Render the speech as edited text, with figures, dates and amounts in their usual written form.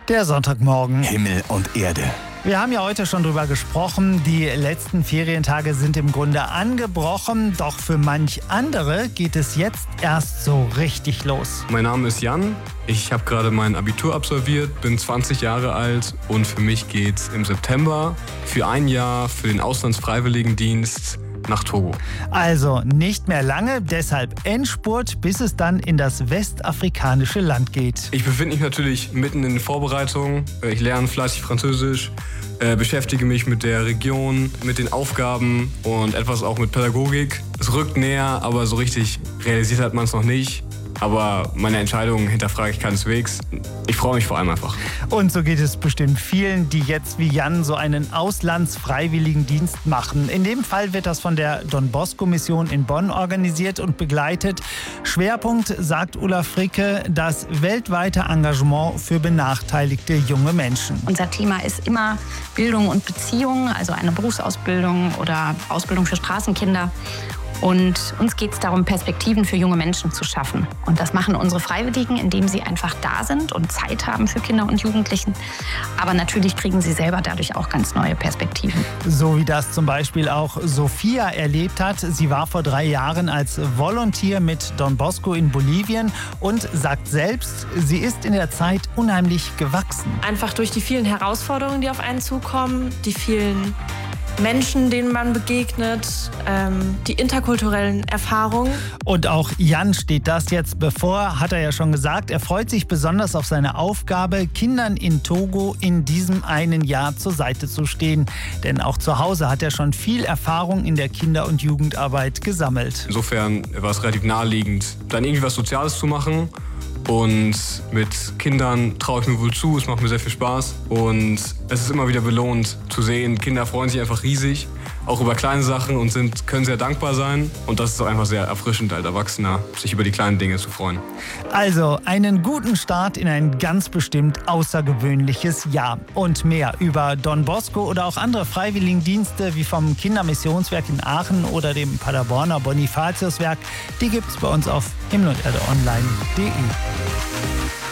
Der Sonntagmorgen. Himmel und Erde. Wir haben ja heute schon drüber gesprochen, die letzten Ferientage sind im Grunde angebrochen, doch für manch andere geht es jetzt erst so richtig los. Mein Name ist Jan, ich habe gerade mein Abitur absolviert, bin 20 Jahre alt und für mich geht's im September für ein Jahr für den Auslandsfreiwilligendienst nach Togo. Also nicht mehr lange, deshalb Endspurt, bis es dann in das westafrikanische Land geht. Ich befinde mich natürlich mitten in den Vorbereitungen. Ich lerne fleißig Französisch, beschäftige mich mit der Region, mit den Aufgaben und etwas auch mit Pädagogik. Es rückt näher, aber so richtig realisiert hat man es noch nicht. Aber meine Entscheidung hinterfrage ich keineswegs. Ich freue mich vor allem einfach. Und so geht es bestimmt vielen, die jetzt wie Jan so einen Auslandsfreiwilligendienst machen. In dem Fall wird das von der Don Bosco-Mission in Bonn organisiert und begleitet. Schwerpunkt, sagt Ulla Fricke, das weltweite Engagement für benachteiligte junge Menschen. Unser Thema ist immer Bildung und Beziehung, also eine Berufsausbildung oder Ausbildung für Straßenkinder. Und uns geht es darum, Perspektiven für junge Menschen zu schaffen. Und das machen unsere Freiwilligen, indem sie einfach da sind und Zeit haben für Kinder und Jugendlichen. Aber natürlich kriegen sie selber dadurch auch ganz neue Perspektiven. So wie das zum Beispiel auch Sophia erlebt hat. Sie war vor 3 Jahren als Volunteer mit Don Bosco in Bolivien und sagt selbst, sie ist in der Zeit unheimlich gewachsen. Einfach durch die vielen Herausforderungen, die auf einen zukommen, die vielen Menschen, denen man begegnet, die interkulturellen Erfahrungen. Und auch Jan steht das jetzt bevor, hat er ja schon gesagt. Er freut sich besonders auf seine Aufgabe, Kindern in Togo in diesem einen Jahr zur Seite zu stehen. Denn auch zu Hause hat er schon viel Erfahrung in der Kinder- und Jugendarbeit gesammelt. Insofern war es relativ naheliegend, dann irgendwie was Soziales zu machen. Und mit Kindern traue ich mir wohl zu, es macht mir sehr viel Spaß. Und es ist immer wieder belohnt zu sehen, Kinder freuen sich einfach riesig, auch über kleine Sachen und können sehr dankbar sein. Und das ist auch einfach sehr erfrischend als Erwachsener, sich über die kleinen Dinge zu freuen. Also einen guten Start in ein ganz bestimmt außergewöhnliches Jahr. Und mehr über Don Bosco oder auch andere Freiwilligendienste wie vom Kindermissionswerk in Aachen oder dem Paderborner Bonifatiuswerk, die gibt's bei uns auf himmelunderdeonline.de.